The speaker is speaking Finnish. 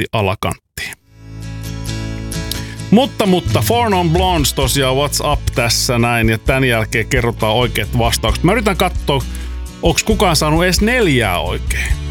helposti alakanttiin. Mutta Four Non Blondes tosiaan What's Up tässä näin, ja tämän jälkeen kerrotaan oikeat vastaukset. Mä yritän katsoa, onko kukaan saanut edes 4 oikein.